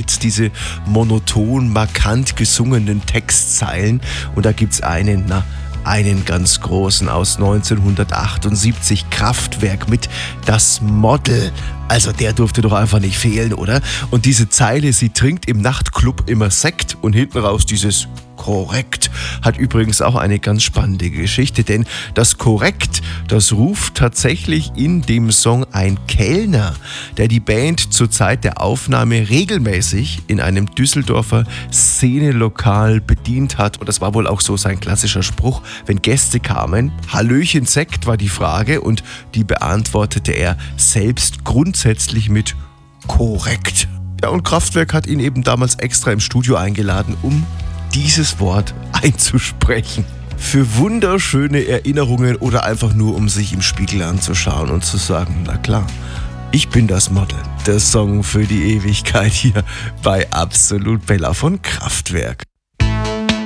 Lieds, diese monoton, markant gesungenen Textzeilen. Und da gibt's einen ganz großen aus 1978, Kraftwerk mit Das Model. Also der durfte doch einfach nicht fehlen, oder? Und diese Zeile, sie trinkt im Nachtclub immer Sekt und hinten raus dieses Korrekt, hat übrigens auch eine ganz spannende Geschichte, denn das Korrekt, das ruft tatsächlich in dem Song ein Kellner, der die Band zur Zeit der Aufnahme regelmäßig in einem Düsseldorfer Szenelokal bedient hat. Und das war wohl auch so sein klassischer Spruch, wenn Gäste kamen. Hallöchen Sekt war die Frage und die beantwortete er selbst grundsätzlich mit korrekt. Ja, und Kraftwerk hat ihn eben damals extra im Studio eingeladen, um dieses Wort einzusprechen. Für wunderschöne Erinnerungen oder einfach nur, um sich im Spiegel anzuschauen und zu sagen, na klar, ich bin das Model. Der Song für die Ewigkeit hier bei Absolut Bella von Kraftwerk.